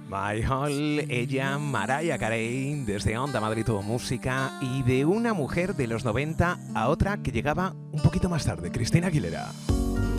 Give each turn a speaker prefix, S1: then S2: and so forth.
S1: My All, ella, Mariah Carey, desde Onda Madrid Todo Música, y de una mujer de los 90 a otra que llegaba un poquito más tarde, Cristina Aguilera.